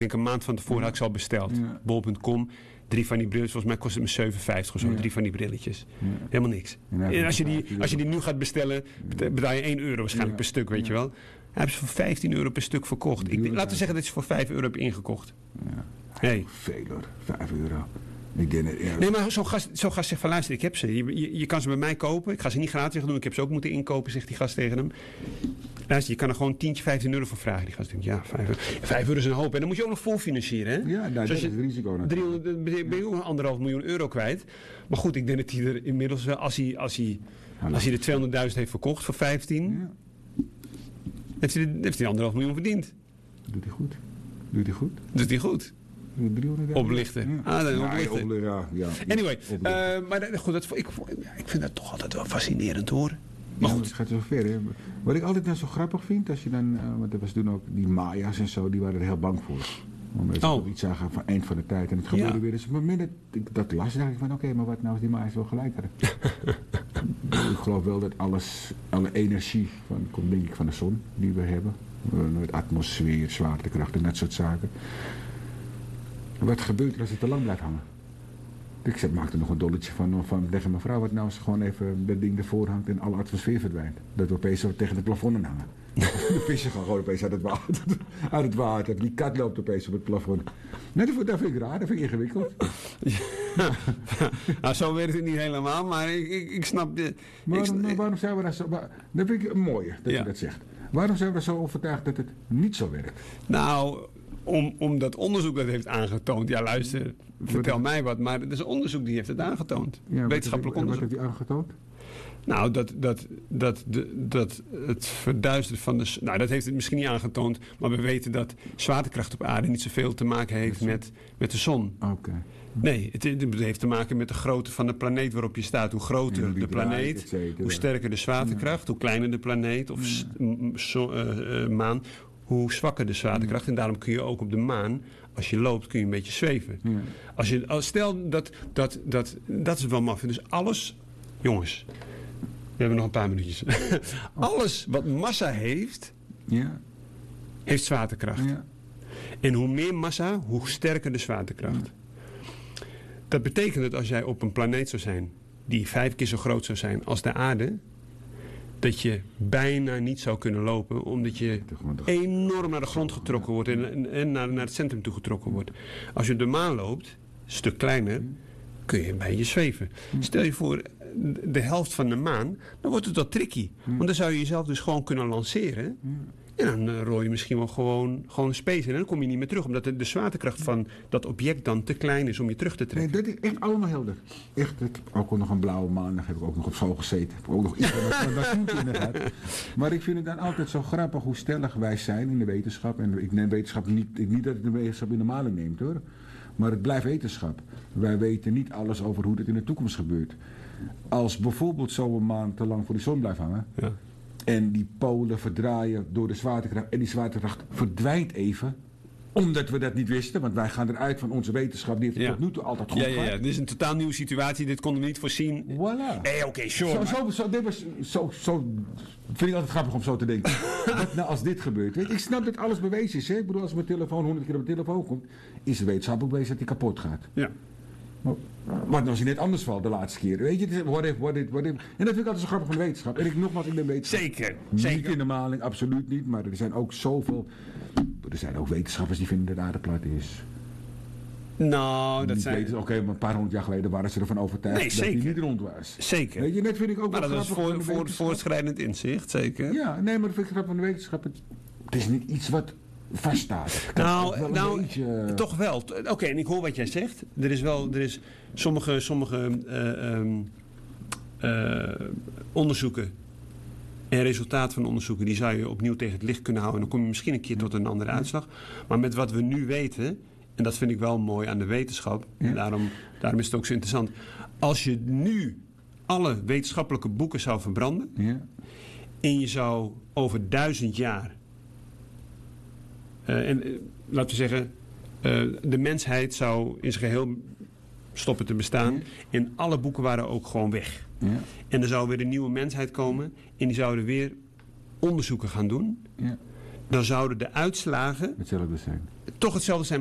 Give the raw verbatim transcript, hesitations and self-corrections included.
denk een maand van tevoren had ik ze al besteld. Ja. bol punt com. Drie van die brilletjes, volgens mij kost het me zeven vijftig of zo. Ja. Drie van die brilletjes. Ja. Helemaal niks. Ja, En als je, die, ja. als je die nu gaat bestellen, betaal je één euro waarschijnlijk Ja. per stuk, weet Ja. je wel. Hij heeft ze voor vijftien euro per stuk verkocht. Ik, Duurder laten we uit. zeggen dat je voor vijf euro hebt ingekocht. Ja. Hey. Veel hoor, vijf euro. Ik denk, ja, Nee, maar zo'n gast, zo'n gast zegt van luister, ik heb ze. Je, je, je kan ze bij mij kopen. Ik ga ze niet gratis doen. Ik heb ze ook moeten inkopen, zegt die gast tegen hem. Luister, je kan er gewoon tientje, vijftien euro voor vragen. Die gast denkt, ja, vijf euro. vijf euro is een hoop. En dan moet je ook nog voorfinancieren, hè? Ja, nou, dat is het risico natuurlijk. driehonderd, dan ben je ook nog anderhalf miljoen euro kwijt. Maar goed, ik denk dat hij er inmiddels wel, als hij, als hij, als hij de tweehonderdduizend heeft verkocht voor vijftien, Ja, heeft hij, heeft hij anderhalf miljoen verdiend. doet hij goed. Doet hij goed. Dat is hij goed. driehonderd Oplichten. Ja. Ah, nee, Ja, oplichten. opli- ja, ja. Anyway, Oplichten. uh, maar dat, goed, dat, ik, ja, ik vind dat toch altijd wel fascinerend hoor. Maar Ja, goed. het gaat zo ver. Hè. Wat ik altijd nou zo grappig vind, als je dan, uh, want er was toen ook die Maya's en zo, die waren er heel bang voor. Omdat ze Oh. iets zagen van eind van de tijd. En het gebeurde Ja. weer. Dus op het moment dat ik dat las, dacht ik van oké, okay, maar wat nou als die Maya's wel gelijk hadden. Ik geloof wel dat alles, alle energie van, komt denk ik van de zon die we hebben. Uh, de atmosfeer, zwaartekracht en dat soort zaken. Wat gebeurt er als het te lang blijft hangen? Ik zeg, maak er nog een dolletje van, van tegen mevrouw, wat nou als gewoon even dat ding ervoor hangt en alle atmosfeer verdwijnt. Dat we opeens zo tegen de plafond hangen. De vissen gaan gewoon opeens uit het water. Uit het water. Die kat loopt opeens op het plafond. Nee, dat, dat vind ik raar, dat vind ik ingewikkeld. Ja. Nou, zo werkt het niet helemaal, maar ik, ik, ik snap... De, Waarom, ik, waarom zijn we daar zo... waar- Dat vind ik mooier, dat Ja. je dat zegt. Waarom zijn we er zo overtuigd dat het niet zo werkt? Nou, om, om dat onderzoek dat heeft aangetoond. Ja, luister, vertel Wat- mij wat. Maar het is een onderzoek die heeft het aangetoond. Ja, wat Wetenschappelijk heeft- onderzoek. Wat heeft hij aangetoond? Nou, dat, dat, dat, de, dat het verduisteren van de... s- Nou, dat heeft het misschien niet aangetoond. Maar we weten dat zwaartekracht op aarde niet zoveel te maken heeft met, met de zon. Oké. Nee, het, het heeft te maken met de grootte van de planeet waarop je staat. Hoe groter Ja, wie de draait, planeet, et cetera. hoe sterker de zwaartekracht. Hoe kleiner de planeet of s- m- zo- eh, eh, maan, hoe zwakker de zwaartekracht. En daarom kun je ook op de maan, als je loopt, kun je een beetje zweven. Ja. Als je, als, stel, dat, dat, dat, dat is wel maf. Dus alles, jongens, we hebben nog een paar minuutjes. Alles wat massa heeft, Ja. heeft zwaartekracht. Ja. En hoe meer massa, hoe sterker de zwaartekracht. Dat betekent dat als jij op een planeet zou zijn die vijf keer zo groot zou zijn als de aarde, dat je bijna niet zou kunnen lopen, omdat je enorm naar de grond getrokken wordt en, en, en naar, naar het centrum toe getrokken wordt. Als je op de maan loopt, een stuk kleiner, kun je bij je zweven. Stel je voor de helft van de maan, dan wordt het wat tricky. Want dan zou je jezelf dus gewoon kunnen lanceren. En dan uh, rol je misschien wel gewoon, gewoon een space in. En dan kom je niet meer terug. Omdat de, de zwaartekracht van dat object dan te klein is om je terug te Nee, trekken. dat is echt allemaal helder. Echt, ik heb ook nog een blauwe maandag, heb ik ook nog op school gezeten. Heb ik ook nog iets van dat kindje gehad. Maar ik vind het dan altijd zo grappig hoe stellig wij zijn in de wetenschap. En ik neem wetenschap niet, ik, niet dat ik de wetenschap in de maling neemt hoor. Maar het blijft wetenschap. Wij weten niet alles over hoe dit in de toekomst gebeurt. Als bijvoorbeeld zo'n maan te lang voor de zon blijft hangen. Ja. En die polen verdraaien door de zwaartekracht. En die zwaartekracht verdwijnt even. Omdat we dat niet wisten. Want wij gaan eruit van onze wetenschap. Die heeft het Ja. tot nu toe altijd goed Ja, ja, gehad. ja. Dit is een totaal nieuwe situatie. Dit konden we niet voorzien. Voilà. Eh, oké, okay, sure. Zo, maar- zo, zo, dit was, zo, zo vind ik altijd grappig om zo te denken. Wat nou als dit gebeurt? Weet je, ik snap dat alles bewezen is. Hè? Ik bedoel, als mijn telefoon honderd keer op mijn telefoon komt, is de wetenschap ook bewezen dat die kapot gaat. Ja. Maar wat nou als hij net anders valt de laatste keer? Weet je, het is what if, what if, what if. En dat vind ik altijd zo grappig van de wetenschap. En ik nogmaals, ik ben wetenschap. Zeker. Niet Zeker. in de maling, absoluut niet. Maar er zijn ook zoveel... Er zijn ook wetenschappers die vinden dat de aarde plat is. Nou, dat Niet zijn... weten, Oké, maar een paar honderd jaar geleden waren ze ervan overtuigd Nee, dat zeker. hij niet rond was. Zeker. Weet je, net vind ik ook Maar wel dat is grappig voor, van de voor, wetenschap. voortschrijdend inzicht, zeker. Ja, nee, maar dat vind ik grappig van de wetenschap. Het, het is niet iets wat vaststaat. Het kan ook wel Nou, een nou beetje- toch wel. Oké, en ik hoor wat jij zegt. Er is wel, er is sommige, sommige eh, ehm, eh, onderzoeken en resultaten van onderzoeken, die zou je opnieuw tegen het licht kunnen houden. En dan kom je misschien een keer tot een andere uitslag. Maar met wat we nu weten, en dat vind ik wel mooi aan de wetenschap, Ja. en daarom, daarom is het ook zo interessant. Als je nu alle wetenschappelijke boeken zou verbranden, Ja, en je zou over duizend jaar, uh, en uh, laten we zeggen, uh, de mensheid zou in zijn geheel stoppen te bestaan. Ja. En alle boeken waren ook gewoon weg. ja, En er zou weer een nieuwe mensheid komen en die zouden weer onderzoeken gaan doen. ja. dan zouden de uitslagen hetzelfde zijn. toch hetzelfde zijn.